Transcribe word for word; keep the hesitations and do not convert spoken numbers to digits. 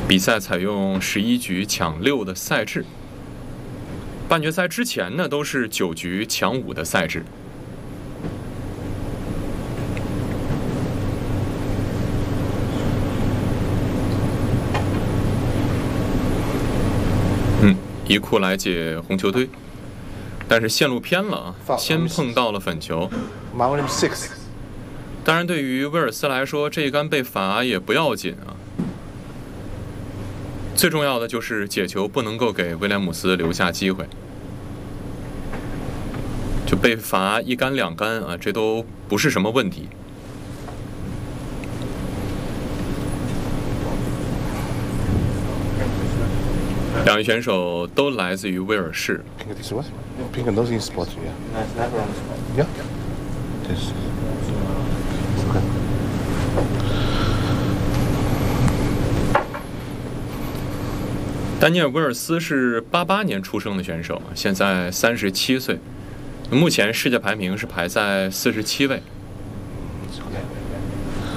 比赛采用十一局抢六的赛制，半决赛之前呢都是九局抢五的赛制。嗯，一库来解红球堆，但是线路偏了啊，先碰到了粉球。当然，对于威尔斯来说，这一杆被罚也不要紧啊。最重要的就是解球不能够给威廉姆斯留下机会，就被罚一杆两杆啊，这都不是什么问题。两位选手都来自于威尔士。丹尼尔·威尔斯是八八年出生的选手，现在三十七岁，目前世界排名是排在四十七位。